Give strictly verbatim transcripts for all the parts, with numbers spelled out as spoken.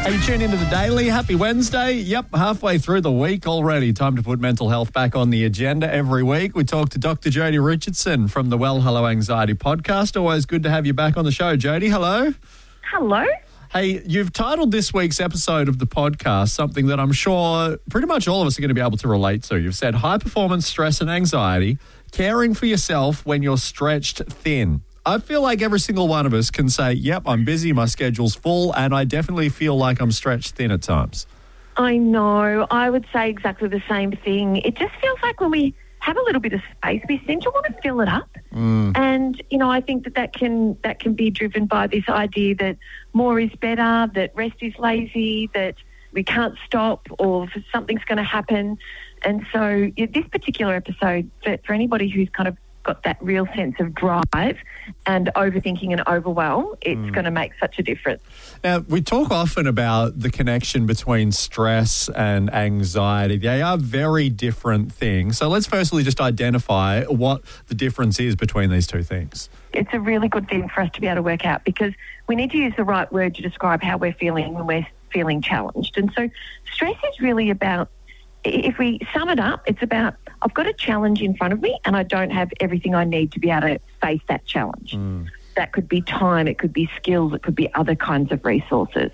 Hey, you tune into The Daily. Happy Wednesday. Yep, halfway through the week already. Time to put mental health back on the agenda every week. We talk to Doctor Jodie Richardson from the Well Hello Anxiety podcast. Always good to have you back on the show. Jodie, hello. Hello. Hey, you've titled this week's episode of the podcast something that I'm sure pretty much all of us are going to be able to relate to. You've said high performance stress and anxiety, caring for yourself when you're stretched thin. I feel like every single one of us can say, yep, I'm busy, my schedule's full, and I definitely feel like I'm stretched thin at times. I know. I would say exactly the same thing. It just feels like when we have a little bit of space, we seem to want to fill it up. Mm. And, you know, I think that that can, that can be driven by this idea that more is better, that rest is lazy, that we can't stop, or something's going to happen. And so yeah, this particular episode, for, for anybody who's kind of got that real sense of drive and overthinking and overwhelm, it's mm. going to make such a difference. Now, we talk often about the connection between stress and anxiety. They are very different things. So let's firstly just identify what the difference is between these two things. It's a really good thing for us to be able to work out, because we need to use the right word to describe how we're feeling when we're feeling challenged. And so stress is really about, if we sum it up, it's about, I've got a challenge in front of me and I don't have everything I need to be able to face that challenge. Mm. That could be time, it could be skills, it could be other kinds of resources.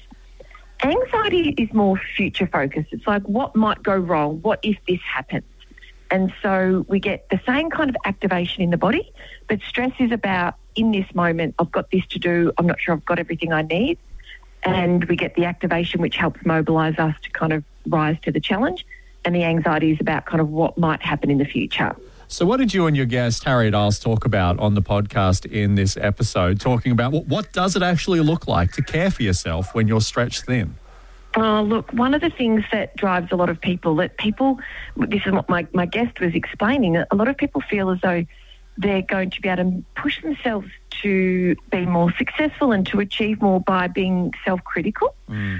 Anxiety is more future focused. It's like, what might go wrong? What if this happens? And so we get the same kind of activation in the body, but stress is about, in this moment, I've got this to do, I'm not sure I've got everything I need. And we get the activation which helps mobilise us to kind of rise to the challenge. And the anxiety is about kind of what might happen in the future. So what did you and your guest, Harriet Isles, talk about on the podcast in this episode, talking about what, what does it actually look like to care for yourself when you're stretched thin? Oh, look, one of the things that drives a lot of people, that people, this is what my, my guest was explaining, that a lot of people feel as though they're going to be able to push themselves to be more successful and to achieve more by being self-critical. Mm.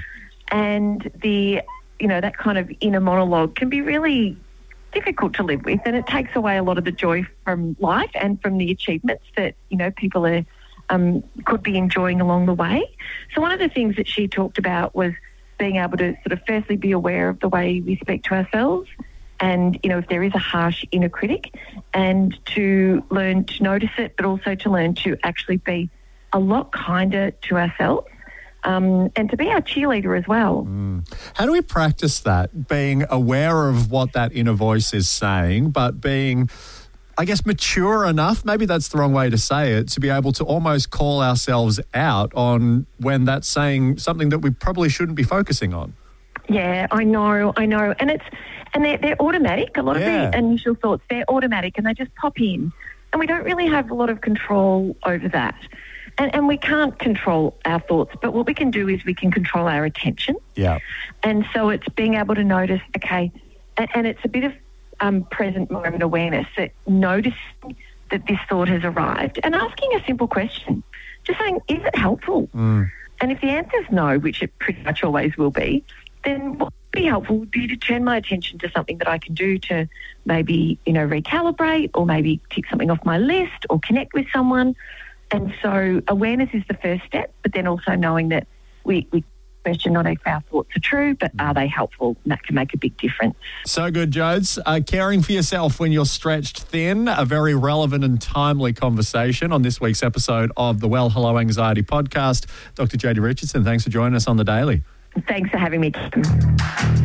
And the... you know, that kind of inner monologue can be really difficult to live with, and it takes away a lot of the joy from life and from the achievements that, you know, people are um, could be enjoying along the way. So one of the things that she talked about was being able to sort of firstly be aware of the way we speak to ourselves, and, you know, if there is a harsh inner critic, and to learn to notice it, but also to learn to actually be a lot kinder to ourselves. Um, and to be our cheerleader as well. Mm. How do we practice that, being aware of what that inner voice is saying, but being, I guess, mature enough, maybe that's the wrong way to say it, to be able to almost call ourselves out on when that's saying something that we probably shouldn't be focusing on? Yeah, I know, I know. And it's and they're, they're automatic. A lot yeah. of the initial thoughts, they're automatic and they just pop in. And we don't really have a lot of control over that. And, and we can't control our thoughts, but what we can do is we can control our attention. Yeah. And so it's being able to notice, okay, and, and it's a bit of um, present moment awareness, that noticing that this thought has arrived and asking a simple question, just saying, is it helpful? Mm. And if the answer is no, which it pretty much always will be, then what would be helpful would be to turn my attention to something that I can do to maybe, you know, recalibrate, or maybe tick something off my list, or connect with someone. And so awareness is the first step, but then also knowing that we, we question not if our thoughts are true, but are they helpful? And that can make a big difference. So good, Jodes. Uh, caring for yourself when you're stretched thin, a very relevant and timely conversation on this week's episode of the Well Hello Anxiety podcast. Doctor Jodie Richardson, thanks for joining us on The Daily. Thanks for having me, Kim.